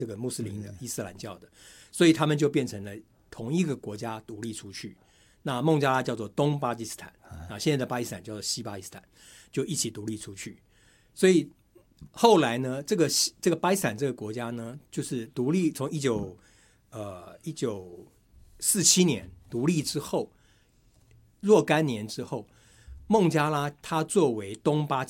这个穆斯林的伊斯兰教的，所以他们就变成了同一个国家独立出去。那孟加拉叫做东巴基斯坦啊，现在的巴基斯坦叫做西巴基斯坦，就一起独立出去。所以后来呢，这个巴基斯坦这个国家呢，就是独立从1947年独立之后，若干年之后，孟加拉它作为东巴